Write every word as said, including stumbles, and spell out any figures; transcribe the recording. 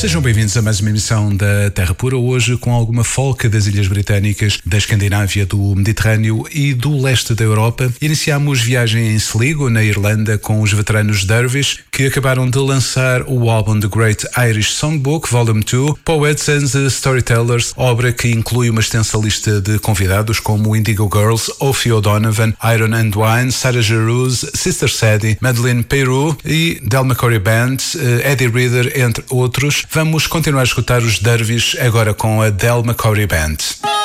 Sejam bem-vindos a mais uma emissão da Terra Pura, hoje com alguma folga das Ilhas Britânicas, da Escandinávia, do Mediterrâneo e do leste da Europa. Iniciamos viagem em Sligo, na Irlanda, com os veteranos Dervish, que acabaram de lançar o álbum The Great Irish Songbook, Volume dois, Poets and Storytellers, obra que inclui uma extensa lista de convidados como Indigo Girls, Ophi O'Donovan, Iron and Wine, Sarah Jarosz, Sister Sadie, Madeleine Peyrou e Del McCoury Band, Eddie Reader, entre outros. Vamos continuar a escutar os Dervish agora com a Del McCoury Band.